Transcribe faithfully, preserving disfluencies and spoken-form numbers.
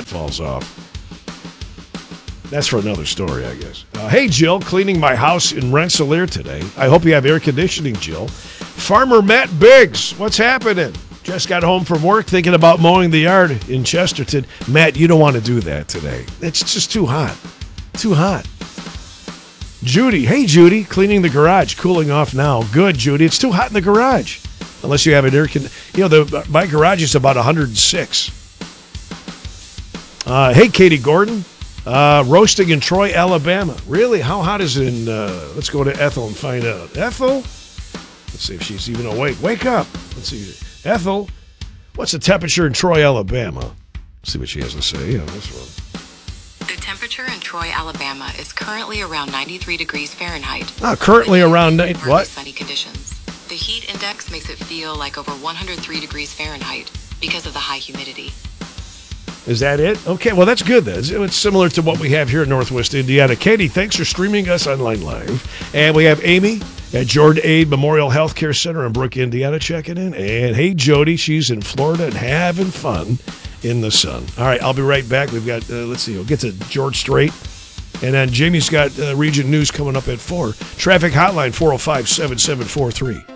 falls off. That's for another story, I guess. Uh, hey, Jill, cleaning my house in Rensselaer today. I hope you have air conditioning, Jill. Farmer Matt Biggs, what's happening? Just got home from work thinking about mowing the yard in Chesterton. Matt, you don't want to do that today. It's just too hot. Too hot. Judy, hey, Judy, cleaning the garage, cooling off now. Good, Judy. It's too hot in the garage. Unless you have an air conditioner. You know, the, my garage is about one hundred six. Uh, hey, Katie Gordon. Uh, roasting in Troy, Alabama. Really? How hot is it in... Uh, let's go to Ethel and find out. Ethel? Let's see if she's even awake. Wake up. Let's see. Ethel, what's the temperature in Troy, Alabama? Let's see what she has to say on this one. The temperature in Troy, Alabama is currently around ninety-three degrees Fahrenheit. Ah, currently around... Ni- what? Sunny conditions. The heat index makes it feel like over one hundred three degrees Fahrenheit because of the high humidity. Is that it? Okay, well, that's good then. It's similar to what we have here in Northwest Indiana. Katie, thanks for streaming us online live. And we have Amy at Jordan Aid Memorial Healthcare Center in Brook, Indiana, checking in. And hey, Jody, she's in Florida and having fun in the sun. All right, I'll be right back. We've got, uh, let's see, we'll get to George Strait. And then Jamie's got uh, region news coming up at four. Traffic hotline, four oh five, seven seven four three.